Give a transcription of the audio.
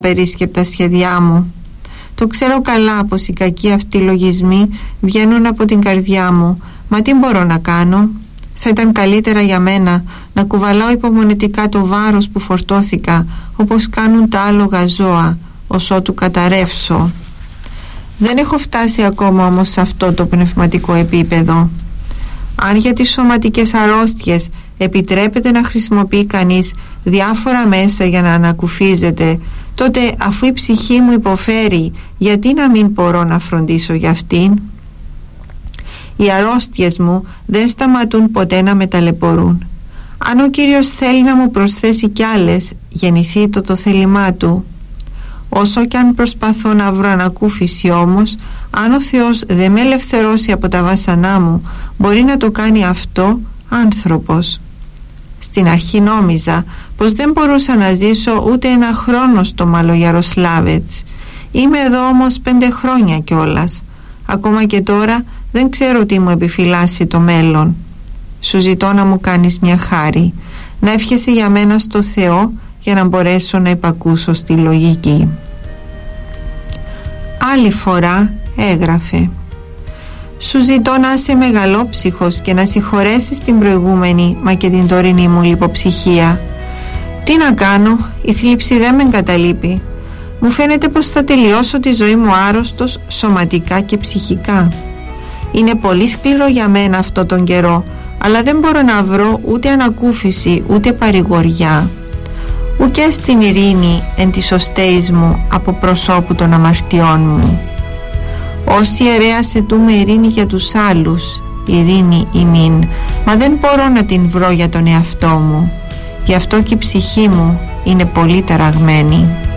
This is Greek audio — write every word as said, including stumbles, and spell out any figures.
περίσκεπτα σχέδιά μου. Το ξέρω καλά πως οι κακοί αυτοί λογισμοί βγαίνουν από την καρδιά μου, μα τι μπορώ να κάνω? Θα ήταν καλύτερα για μένα να κουβαλάω υπομονετικά το βάρος που φορτώθηκα, όπως κάνουν τα άλογα ζώα, ως ότου καταρρεύσω. Δεν έχω φτάσει ακόμα όμως σε αυτό το πνευματικό επίπεδο. Αν για τις σωματικές αρρώστιες επιτρέπεται να χρησιμοποιεί κανείς διάφορα μέσα για να ανακουφίζεται, τότε αφού η ψυχή μου υποφέρει, γιατί να μην μπορώ να φροντίσω για αυτήν? Οι αρρώστιες μου δεν σταματούν ποτέ να με ταλαιπωρούν. Αν ο Κύριος θέλει να μου προσθέσει κι άλλες, γεννηθεί το το θέλημά Του. Όσο κι αν προσπαθώ να βρω ανακούφιση όμως, αν ο Θεός δεν με ελευθερώσει από τα βάσανά μου, μπορεί να το κάνει αυτό άνθρωπος. Στην αρχή νόμιζα πως δεν μπορούσα να ζήσω ούτε ένα χρόνο στο Μαλογιαροσλάβετς. Είμαι εδώ όμως πέντε χρόνια κιόλας. Ακόμα και τώρα δεν ξέρω τι μου επιφυλάσσει το μέλλον. Σου ζητώ να μου κάνεις μια χάρη, να εύχεσαι για μένα στο Θεό, για να μπορέσω να υπακούσω στη λογική. Άλλη φορά έγραφε: σου ζητώ να είσαι μεγαλόψυχος και να συγχωρέσεις την προηγούμενη μα και την τωρινή μου λιποψυχία. Τι να κάνω, η θλίψη δεν με εγκαταλείπει. Μου φαίνεται πως θα τελειώσω τη ζωή μου άρρωστος σωματικά και ψυχικά. Είναι πολύ σκληρό για μένα αυτό τον καιρό, αλλά δεν μπορώ να βρω ούτε ανακούφιση ούτε παρηγοριά. Ουκέ στην ειρήνη εν της οστέης μου από προσώπου των αμαρτιών μου. Ως ιερέας ετούμε ειρήνη για τους άλλους, ειρήνη ημίν, μα δεν μπορώ να την βρω για τον εαυτό μου. Γι' αυτό και η ψυχή μου είναι πολύ ταραγμένη.